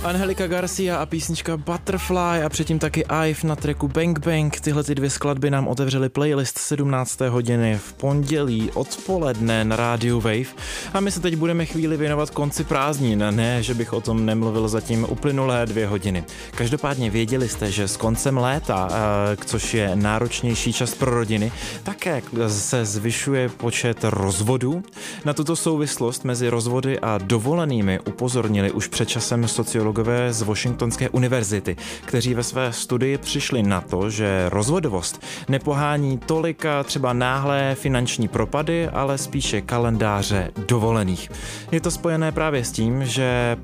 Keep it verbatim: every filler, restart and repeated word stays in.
Angelika Garcia a písnička Butterfly a předtím taky Ive na tracku Bang Bang. Tyhle ty dvě skladby nám otevřely playlist sedmnácté hodiny v pondělí odpoledne na rádiu Wave. A my se teď budeme chvíli věnovat konci prázdnin. Ne, že bych o tom nemluvil zatím uplynulé dvě hodiny. Každopádně věděli jste, že s koncem léta, což je náročnější čas pro rodiny, také se zvyšuje počet rozvodů. Na tuto souvislost mezi rozvody a dovolenými upozornili už před časem sociologové z Washingtonské univerzity, kteří ve své studii přišli na to, že rozvodovost nepohání tolika třeba náhlé finanční propady, ale spíše kalendáře dovolených. Je to spojené právě s tím, že